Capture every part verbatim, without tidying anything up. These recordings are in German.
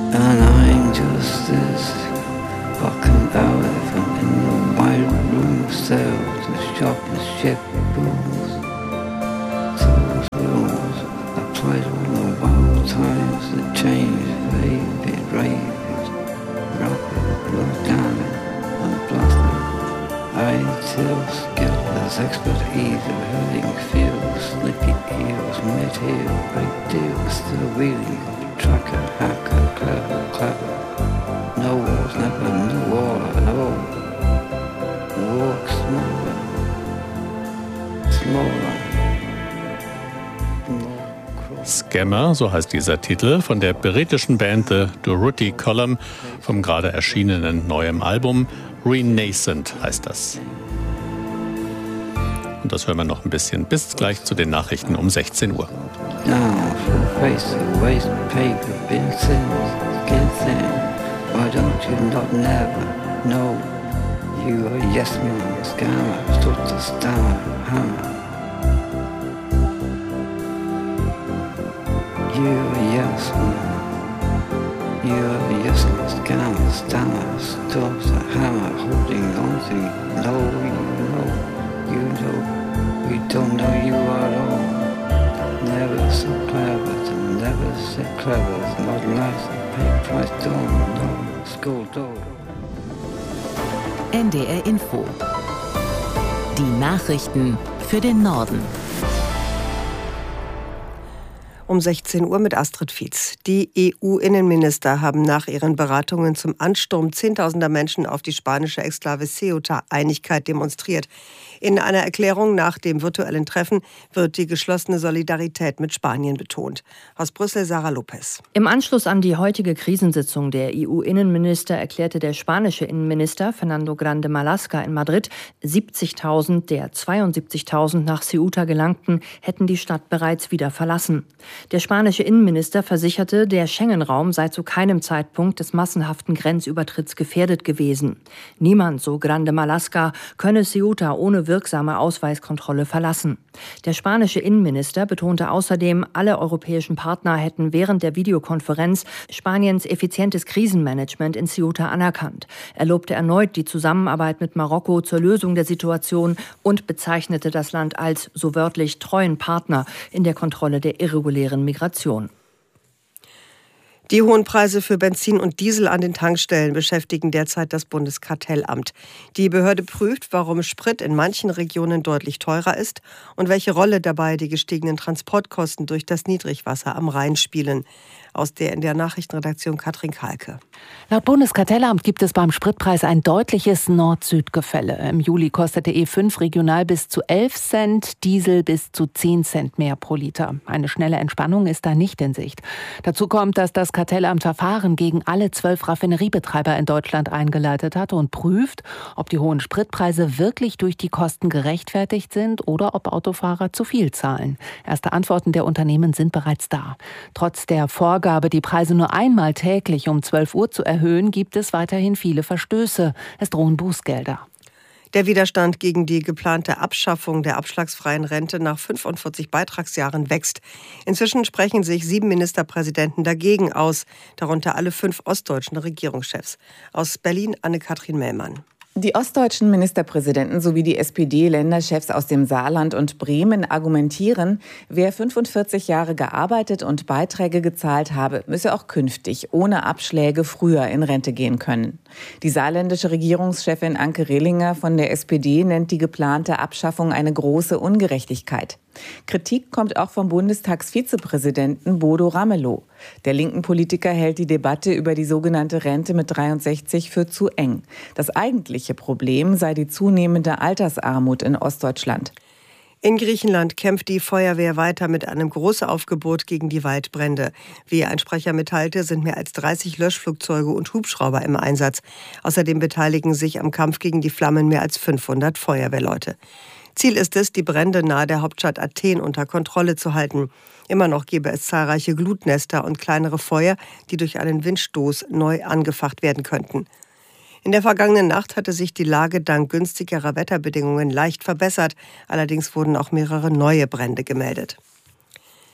And I'm just this fucking elephant in the white room cell, the sharpest ship rules. Souls rules, I played on the wild times that changed, rapid, rapid, rocket, low down and blasted. I till skill as expertise of hurting feels, slippy eels, mid-heel, big deal, still wheeling, tracker, hacker, clever, clever. No wars, never knew all I know. Walk smaller, smaller. Scammer, so heißt dieser Titel, von der britischen Band The Durruti Column vom gerade erschienenen neuen Album Renascent heißt das. Und das hören wir noch ein bisschen bis gleich zu den Nachrichten um sechzehn Uhr. Now, face the waste paper, been since, skin thin. Why don't you not never know? You are yes man, scammer, sort of stammer, hammer. You are yes man. You are yes man, scammer, stammer, stops a hammer, holding on to you. No, you know, you know, we don't know you at all. Never so clever, to never so clever, it's not nice to pay price, don't know, school door. N D R Info. Die Nachrichten für den Norden. Um sechzehn Uhr mit Astrid Fietz. Die E U-Innenminister haben nach ihren Beratungen zum Ansturm zehntausender Menschen auf die spanische Exklave Ceuta Einigkeit demonstriert. In einer Erklärung nach dem virtuellen Treffen wird die geschlossene Solidarität mit Spanien betont. Aus Brüssel Sarah Lopez. Im Anschluss an die heutige Krisensitzung der E U-Innenminister erklärte der spanische Innenminister Fernando Grande Marlaska in Madrid, siebzigtausend der zweiundsiebzigtausend nach Ceuta gelangten, hätten die Stadt bereits wieder verlassen. Der spanische Innenminister versicherte, der Schengen-Raum sei zu keinem Zeitpunkt des massenhaften Grenzübertritts gefährdet gewesen. Niemand, so Grande Marlaska, könne Ceuta ohne wirksame Ausweiskontrolle verlassen. Der spanische Innenminister betonte außerdem, alle europäischen Partner hätten während der Videokonferenz Spaniens effizientes Krisenmanagement in Ceuta anerkannt. Er lobte erneut die Zusammenarbeit mit Marokko zur Lösung der Situation und bezeichnete das Land als, so wörtlich, treuen Partner in der Kontrolle der irregulären Migration. Die hohen Preise für Benzin und Diesel an den Tankstellen beschäftigen derzeit das Bundeskartellamt. Die Behörde prüft, warum Sprit in manchen Regionen deutlich teurer ist und welche Rolle dabei die gestiegenen Transportkosten durch das Niedrigwasser am Rhein spielen. Aus der in der Nachrichtenredaktion Katrin Kalke. Laut Bundeskartellamt gibt es beim Spritpreis ein deutliches Nord-Süd-Gefälle. Im Juli kostete E fünf regional bis zu elf Cent, Diesel bis zu zehn Cent mehr pro Liter. Eine schnelle Entspannung ist da nicht in Sicht. Dazu kommt, dass das Kartellamt Verfahren gegen alle zwölf Raffineriebetreiber in Deutschland eingeleitet hat und prüft, ob die hohen Spritpreise wirklich durch die Kosten gerechtfertigt sind oder ob Autofahrer zu viel zahlen. Erste Antworten der Unternehmen sind bereits da. Trotz der Vorgabe, die Preise nur einmal täglich um zwölf Uhr zu erhöhen, gibt es weiterhin viele Verstöße. Es drohen Bußgelder. Der Widerstand gegen die geplante Abschaffung der abschlagsfreien Rente nach fünfundvierzig Beitragsjahren wächst. Inzwischen sprechen sich sieben Ministerpräsidenten dagegen aus, darunter alle fünf ostdeutschen Regierungschefs. Aus Berlin Anne-Kathrin Mellmann. Die ostdeutschen Ministerpräsidenten sowie die S P D-Länderchefs aus dem Saarland und Bremen argumentieren, wer fünfundvierzig Jahre gearbeitet und Beiträge gezahlt habe, müsse auch künftig ohne Abschläge früher in Rente gehen können. Die saarländische Regierungschefin Anke Rehlinger von der S P D nennt die geplante Abschaffung eine große Ungerechtigkeit. Kritik kommt auch vom Bundestagsvizepräsidenten Bodo Ramelow. Der linken Politiker hält die Debatte über die sogenannte Rente mit dreiundsechzig für zu eng. Das eigentliche Problem sei die zunehmende Altersarmut in Ostdeutschland. In Griechenland kämpft die Feuerwehr weiter mit einem Großaufgebot gegen die Waldbrände. Wie ein Sprecher mitteilte, sind mehr als dreißig Löschflugzeuge und Hubschrauber im Einsatz. Außerdem beteiligen sich am Kampf gegen die Flammen mehr als fünfhundert Feuerwehrleute. Ziel ist es, die Brände nahe der Hauptstadt Athen unter Kontrolle zu halten. Immer noch gäbe es zahlreiche Glutnester und kleinere Feuer, die durch einen Windstoß neu angefacht werden könnten. In der vergangenen Nacht hatte sich die Lage dank günstigerer Wetterbedingungen leicht verbessert. Allerdings wurden auch mehrere neue Brände gemeldet.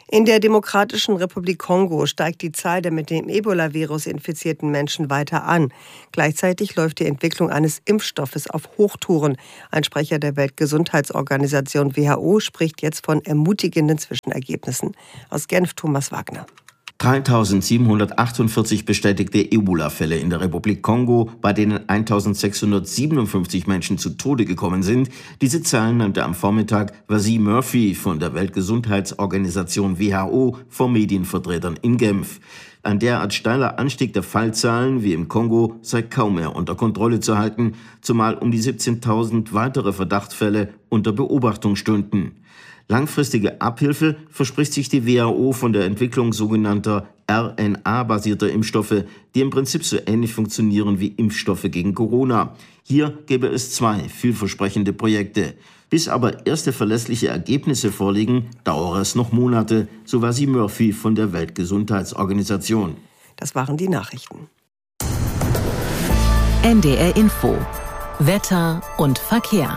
In der Demokratischen Republik Kongo steigt die Zahl der mit dem Ebola-Virus infizierten Menschen weiter an. Gleichzeitig läuft die Entwicklung eines Impfstoffes auf Hochtouren. Ein Sprecher der Weltgesundheitsorganisation W H O spricht jetzt von ermutigenden Zwischenergebnissen. Aus Genf Thomas Wagner. dreitausendsiebenhundertachtundvierzig bestätigte Ebola-Fälle in der Republik Kongo, bei denen eintausendsechshundertsiebenundfünfzig Menschen zu Tode gekommen sind. Diese Zahlen nannte am Vormittag Wasim Murphy von der Weltgesundheitsorganisation W H O vor Medienvertretern in Genf. Ein derart steiler Anstieg der Fallzahlen wie im Kongo sei kaum mehr unter Kontrolle zu halten, zumal um die siebzehntausend weitere Verdachtsfälle unter Beobachtung stünden. Langfristige Abhilfe verspricht sich die W H O von der Entwicklung sogenannter R N A-basierter Impfstoffe, die im Prinzip so ähnlich funktionieren wie Impfstoffe gegen Corona. Hier gäbe es zwei vielversprechende Projekte. Bis aber erste verlässliche Ergebnisse vorliegen, dauere es noch Monate, so Wasim Murphy von der Weltgesundheitsorganisation. Das waren die Nachrichten. N D R Info. Wetter und Verkehr.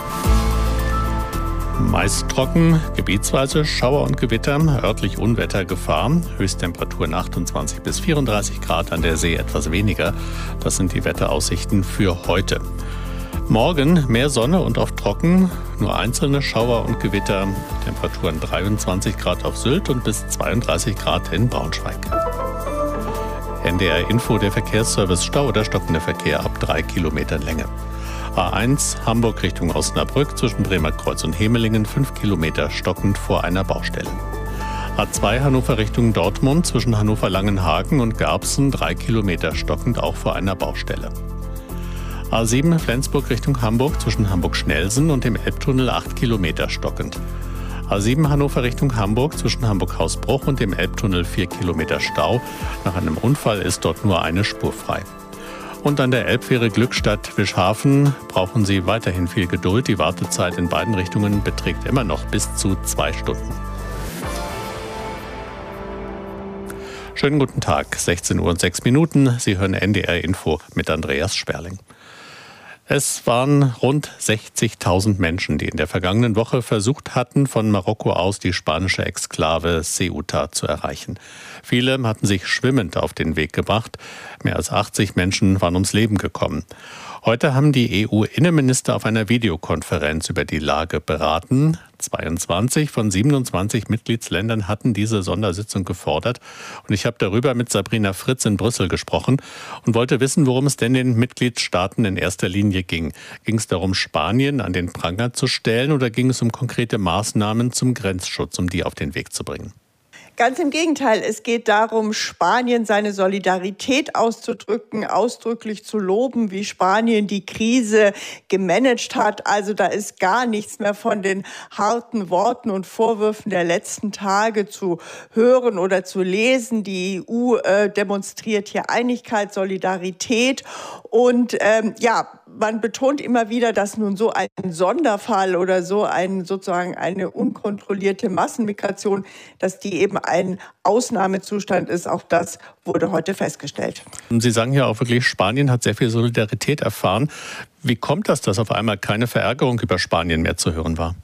Meist trocken, gebietsweise Schauer und Gewitter, örtlich Unwettergefahr, Höchsttemperaturen achtundzwanzig bis vierunddreißig Grad, an der See etwas weniger. Das sind die Wetteraussichten für heute. Morgen mehr Sonne und oft trocken, nur einzelne Schauer und Gewitter, Temperaturen dreiundzwanzig Grad auf Sylt und bis zweiunddreißig Grad in Braunschweig. N D R Info, der Verkehrsservice Stau oder stockender Verkehr ab drei Kilometern Länge. A eins Hamburg Richtung Osnabrück zwischen Bremerkreuz und Hemelingen fünf Kilometer stockend vor einer Baustelle. A zwei Hannover Richtung Dortmund zwischen Hannover-Langenhagen und Garbsen drei Kilometer stockend auch vor einer Baustelle. A sieben Flensburg Richtung Hamburg zwischen Hamburg-Schnellsen und dem Elbtunnel acht Kilometer stockend. A sieben Hannover Richtung Hamburg zwischen Hamburg-Hausbruch und dem Elbtunnel vier Kilometer Stau. Nach einem Unfall ist dort nur eine Spur frei. Und an der Elbfähre Glückstadt-Wischhafen brauchen Sie weiterhin viel Geduld. Die Wartezeit in beiden Richtungen beträgt immer noch bis zu zwei Stunden. Schönen guten Tag, sechzehn Uhr und sechs Minuten. Sie hören N D R Info mit Andreas Sperling. Es waren rund sechzigtausend Menschen, die in der vergangenen Woche versucht hatten, von Marokko aus die spanische Exklave Ceuta zu erreichen. Viele hatten sich schwimmend auf den Weg gebracht. Mehr als achtzig Menschen waren ums Leben gekommen. Heute haben die E U-Innenminister auf einer Videokonferenz über die Lage beraten. zweiundzwanzig von siebenundzwanzig Mitgliedsländern hatten diese Sondersitzung gefordert. Und ich habe darüber mit Sabrina Fritz in Brüssel gesprochen und wollte wissen, worum es denn den Mitgliedstaaten in erster Linie ging. Ging es darum, Spanien an den Pranger zu stellen oder ging es um konkrete Maßnahmen zum Grenzschutz, um die auf den Weg zu bringen? Ganz im Gegenteil, es geht darum, Spanien seine Solidarität auszudrücken, ausdrücklich zu loben, wie Spanien die Krise gemanagt hat. Also da ist gar nichts mehr von den harten Worten und Vorwürfen der letzten Tage zu hören oder zu lesen. Die E U äh, demonstriert hier Einigkeit, Solidarität und ähm, ja, man betont immer wieder, dass nun so ein Sonderfall oder so ein sozusagen eine unkontrollierte Massenmigration, dass die eben ein Ausnahmezustand ist. Auch das wurde heute festgestellt. Sie sagen ja auch wirklich, Spanien hat sehr viel Solidarität erfahren. Wie kommt das, dass auf einmal keine Verärgerung über Spanien mehr zu hören war?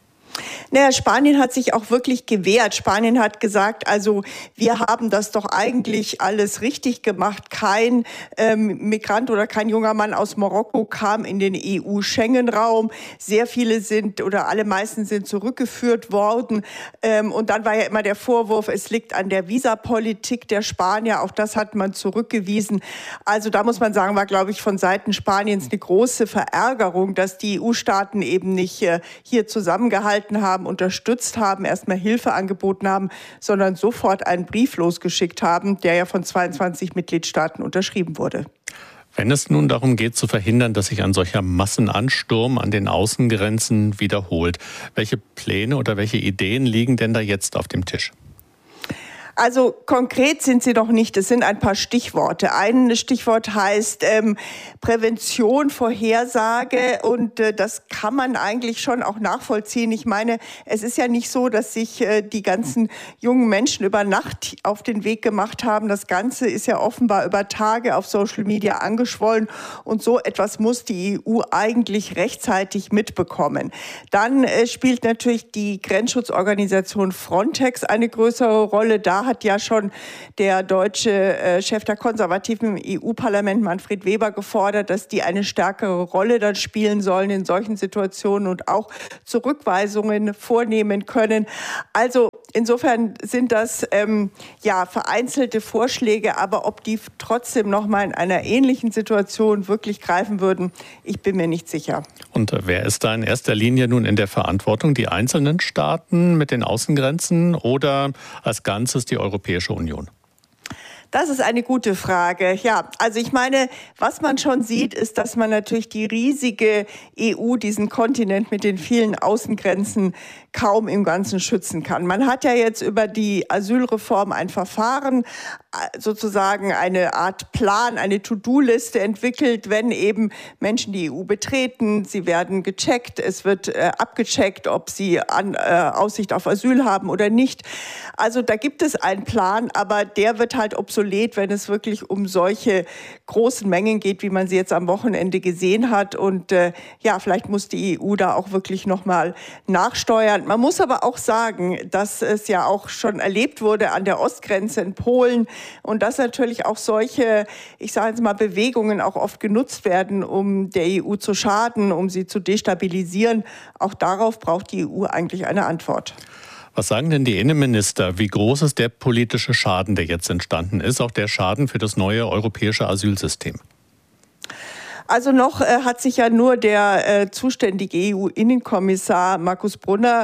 Naja, Spanien hat sich auch wirklich gewehrt. Spanien hat gesagt, also wir haben das doch eigentlich alles richtig gemacht. Kein ähm, Migrant oder kein junger Mann aus Marokko kam in den E U-Schengen-Raum. Sehr viele sind oder alle meisten sind zurückgeführt worden. Ähm, und dann war ja immer der Vorwurf, es liegt an der Visapolitik der Spanier. Auch das hat man zurückgewiesen. Also da muss man sagen, war, glaube ich, von Seiten Spaniens eine große Verärgerung, dass die E U-Staaten eben nicht äh, hier zusammengehalten haben, unterstützt haben, erstmal Hilfe angeboten haben, sondern sofort einen Brief losgeschickt haben, der ja von zweiundzwanzig Mitgliedstaaten unterschrieben wurde. Wenn es nun darum geht, zu verhindern, dass sich ein solcher Massenansturm an den Außengrenzen wiederholt, welche Pläne oder welche Ideen liegen denn da jetzt auf dem Tisch? Also konkret sind sie noch nicht. Es sind ein paar Stichworte. Ein Stichwort heißt ähm, Prävention, Vorhersage und äh, das kann man eigentlich schon auch nachvollziehen. Ich meine, es ist ja nicht so, dass sich äh, die ganzen jungen Menschen über Nacht auf den Weg gemacht haben. Das Ganze ist ja offenbar über Tage auf Social Media angeschwollen und so etwas muss die E U eigentlich rechtzeitig mitbekommen. Dann äh, spielt natürlich die Grenzschutzorganisation Frontex eine größere Rolle. Da hat ja schon der deutsche äh, Chef der Konservativen im E U-Parlament, Manfred Weber, gefordert, dass die eine stärkere Rolle dann spielen sollen in solchen Situationen und auch Zurückweisungen vornehmen können. Also insofern sind das ähm, ja vereinzelte Vorschläge, aber ob die trotzdem noch mal in einer ähnlichen Situation wirklich greifen würden, ich bin mir nicht sicher. Und wer ist da in erster Linie nun in der Verantwortung? Die einzelnen Staaten mit den Außengrenzen oder als Ganzes die Europäische Union? Das ist eine gute Frage. Ja, also ich meine, was man schon sieht, ist, dass man natürlich die riesige E U, diesen Kontinent mit den vielen Außengrenzen, kaum im Ganzen schützen kann. Man hat ja jetzt über die Asylreform ein Verfahren, sozusagen eine Art Plan, eine To-Do-Liste entwickelt, wenn eben Menschen die E U betreten. Sie werden gecheckt, es wird äh, abgecheckt, ob sie an, äh, Aussicht auf Asyl haben oder nicht. Also da gibt es einen Plan, aber der wird halt obsolet, wenn es wirklich um solche großen Mengen geht, wie man sie jetzt am Wochenende gesehen hat. Und äh, ja, vielleicht muss die E U da auch wirklich nochmal nachsteuern. Man muss aber auch sagen, dass es ja auch schon erlebt wurde an der Ostgrenze in Polen und dass natürlich auch solche, ich sage jetzt mal, Bewegungen auch oft genutzt werden, um der E U zu schaden, um sie zu destabilisieren. Auch darauf braucht die E U eigentlich eine Antwort. Was sagen denn die Innenminister? Wie groß ist der politische Schaden, der jetzt entstanden ist, auch der Schaden für das neue europäische Asylsystem? Also noch äh, hat sich ja nur der äh, zuständige E U-Innenkommissar Markus Brunner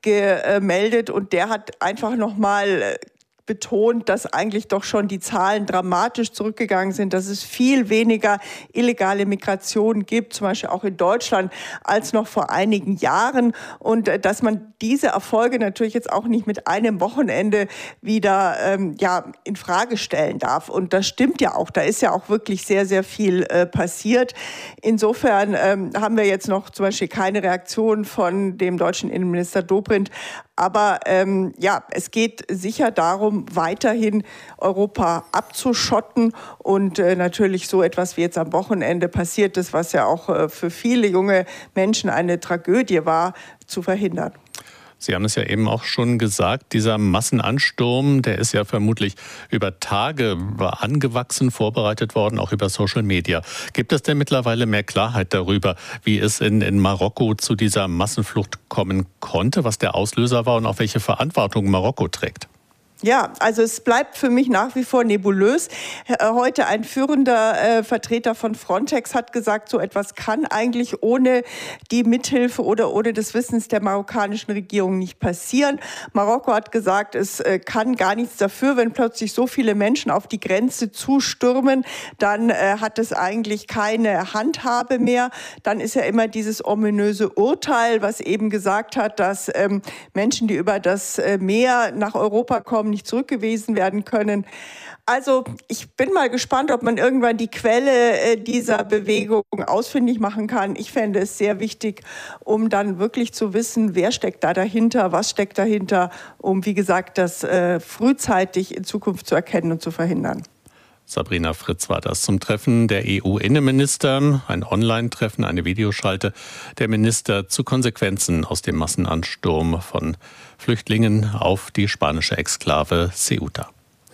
gemeldet und der hat einfach noch mal äh, betont, dass eigentlich doch schon die Zahlen dramatisch zurückgegangen sind, dass es viel weniger illegale Migration gibt, zum Beispiel auch in Deutschland, als noch vor einigen Jahren und äh, dass man diese Erfolge natürlich jetzt auch nicht mit einem Wochenende wieder ähm, ja, in Frage stellen darf. Und das stimmt ja auch, da ist ja auch wirklich sehr, sehr viel äh, passiert. Insofern ähm, haben wir jetzt noch zum Beispiel keine Reaktion von dem deutschen Innenminister Dobrindt. Aber ähm, ja, es geht sicher darum, weiterhin Europa abzuschotten und äh, natürlich so etwas wie jetzt am Wochenende passiert ist, was ja auch äh, für viele junge Menschen eine Tragödie war, zu verhindern. Sie haben es ja eben auch schon gesagt, dieser Massenansturm, der ist ja vermutlich über Tage angewachsen, vorbereitet worden, auch über Social Media. Gibt es denn mittlerweile mehr Klarheit darüber, wie es in, in Marokko zu dieser Massenflucht kommen konnte, was der Auslöser war und auch welche Verantwortung Marokko trägt? Ja, also es bleibt für mich nach wie vor nebulös. Heute ein führender äh, Vertreter von Frontex hat gesagt, so etwas kann eigentlich ohne die Mithilfe oder ohne das Wissens der marokkanischen Regierung nicht passieren. Marokko hat gesagt, es äh, kann gar nichts dafür, wenn plötzlich so viele Menschen auf die Grenze zustürmen, dann äh, hat es eigentlich keine Handhabe mehr. Dann ist ja immer dieses ominöse Urteil, was eben gesagt hat, dass ähm, Menschen, die über das äh, Meer nach Europa kommen, nicht zurückgewiesen werden können. Also ich bin mal gespannt, ob man irgendwann die Quelle dieser Bewegung ausfindig machen kann. Ich fände es sehr wichtig, um dann wirklich zu wissen, wer steckt da dahinter, was steckt dahinter, um, wie gesagt, das äh, frühzeitig in Zukunft zu erkennen und zu verhindern. Sabrina Fritz war das zum Treffen der E U-Innenminister, ein Online-Treffen, eine Videoschalte der Minister zu Konsequenzen aus dem Massenansturm von Flüchtlingen auf die spanische Exklave Ceuta.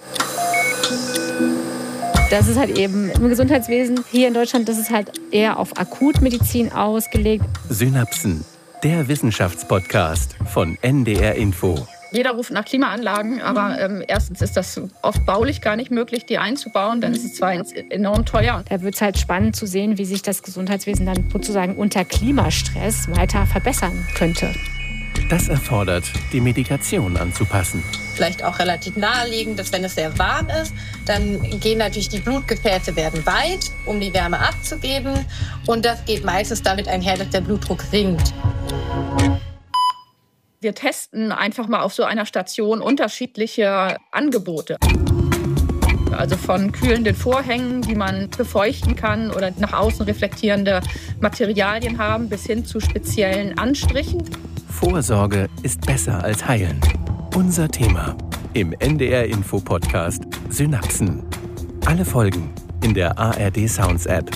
Das ist halt eben im Gesundheitswesen hier in Deutschland, das ist halt eher auf Akutmedizin ausgelegt. Synapsen, der Wissenschaftspodcast von N D R Info. Jeder ruft nach Klimaanlagen, aber ähm, erstens ist das oft baulich gar nicht möglich, die einzubauen. Dann ist es zwar enorm teuer. Da wird es halt spannend zu sehen, wie sich das Gesundheitswesen dann sozusagen unter Klimastress weiter verbessern könnte. Das erfordert, die Medikation anzupassen. Vielleicht auch relativ naheliegend, dass wenn es sehr warm ist, dann gehen natürlich die Blutgefäße werden weit, um die Wärme abzugeben. Und das geht meistens damit einher, dass der Blutdruck sinkt. Wir testen einfach mal auf so einer Station unterschiedliche Angebote. Also von kühlenden Vorhängen, die man befeuchten kann oder nach außen reflektierende Materialien haben, bis hin zu speziellen Anstrichen. Vorsorge ist besser als heilen. Unser Thema im N D R-Info-Podcast Synapsen. Alle Folgen in der A R D Sounds App.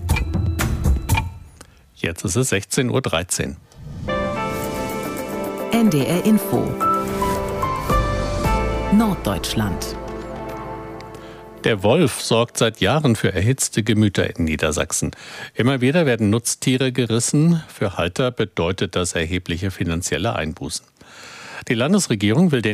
Jetzt ist es sechzehn Uhr dreizehn. N D R Info Norddeutschland. Der Wolf sorgt seit Jahren für erhitzte Gemüter in Niedersachsen. Immer wieder werden Nutztiere gerissen. Für Halter bedeutet das erhebliche finanzielle Einbußen. Die Landesregierung will den